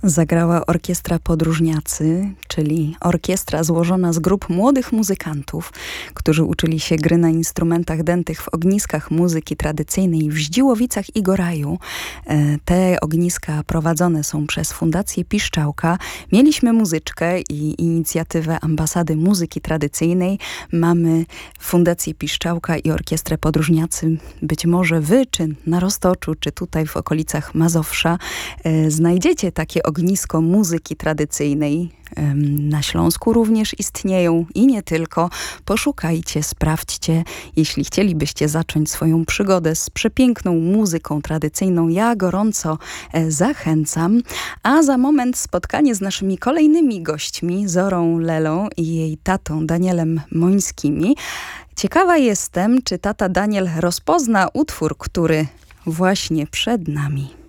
Zagrała orkiestra Podróżniacy, czyli orkiestra złożona z grup młodych muzykantów, którzy uczyli się gry na instrumentach dętych w ogniskach muzyki tradycyjnej w Zdziłowicach i Goraju. Te ogniska prowadzone są przez Fundację Piszczałka. Mieliśmy muzyczkę i inicjatywę Ambasady Muzyki Tradycyjnej. Mamy Fundację Piszczałka i Orkiestrę Podróżniacy. Być może wy, czy na Roztoczu, czy tutaj w okolicach Mazowsza znajdziecie takie ognisko muzyki tradycyjnej. Na Śląsku również istnieją i nie tylko. Poszukajcie, sprawdźcie. Jeśli chcielibyście zacząć swoją przygodę z przepiękną muzyką tradycyjną, ja gorąco zachęcam. A za moment spotkanie z naszymi kolejnymi gośćmi, Zorą Lelą i jej tatą Danielem Mońskimi. Ciekawa jestem, czy tata Daniel rozpozna utwór, który właśnie przed nami.